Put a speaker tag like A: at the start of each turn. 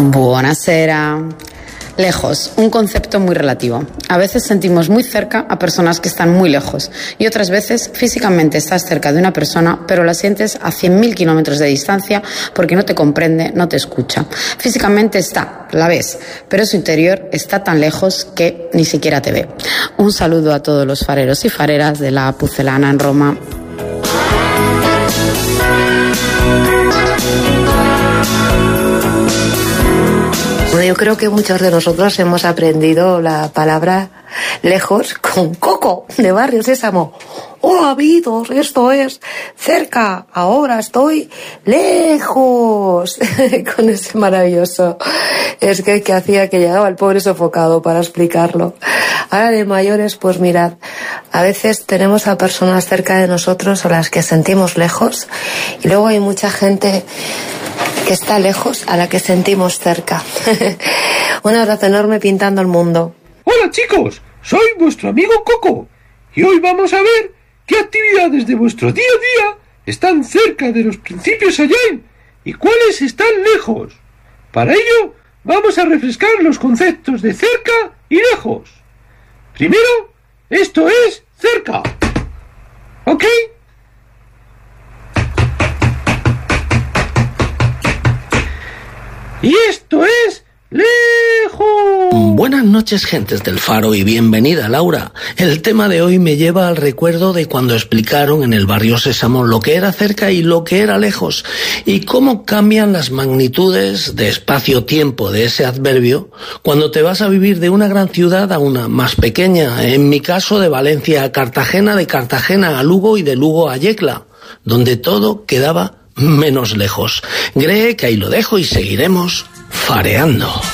A: Buonasera. Lejos, un concepto muy relativo. A veces sentimos muy cerca a personas que están muy lejos y otras veces físicamente estás cerca de una persona pero la sientes a 100.000 kilómetros de distancia porque no te comprende, no te escucha. Físicamente está, la ves, pero su interior está tan lejos que ni siquiera te ve. Un saludo a todos los fareros y fareras de la Pucelana en Roma.
B: Bueno, yo creo que muchos de nosotros hemos aprendido la palabra lejos con Coco, de Barrio Sésamo. Hola amigos, esto es cerca, ahora estoy lejos. Con ese maravilloso es que hacía que llegaba el pobre sofocado para explicarlo. Ahora de mayores, pues mirad, a veces tenemos a personas cerca de nosotros a las que sentimos lejos y luego hay mucha gente que está lejos a la que sentimos cerca. Un abrazo enorme pintando el mundo.
C: Hola chicos, soy vuestro amigo Coco y hoy vamos a ver qué actividades de vuestro día a día están cerca de los principios Agile y cuáles están lejos. Para ello vamos a refrescar los conceptos de cerca y lejos. Primero, esto es cerca. ¿Ok? Y esto es lejos.
D: Buenas noches, gentes del Faro, y bienvenida, Laura. El tema de hoy me lleva al recuerdo de cuando explicaron en el Barrio Sésamo lo que era cerca y lo que era lejos, y cómo cambian las magnitudes de espacio-tiempo de ese adverbio cuando te vas a vivir de una gran ciudad a una más pequeña. En mi caso, de Valencia a Cartagena, de Cartagena a Lugo y de Lugo a Yecla, donde todo quedaba menos lejos. Cree que ahí lo dejo y seguiremos fareando.